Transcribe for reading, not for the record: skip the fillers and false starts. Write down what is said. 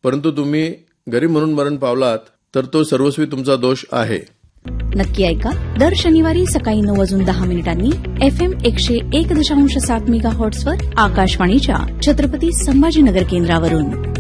परंतु तुम्ही गरीब म्हणून मरण पावलात तर तो सर्वस्वी तुमचा दोष आहे. नक्की ऐका दर शनिवारी सकाळी 9:10 FM 101.7 मेगाहर्ट्झवर आकाशवाणीच्या छत्रपती संभाजीनगर केंद्रावरून.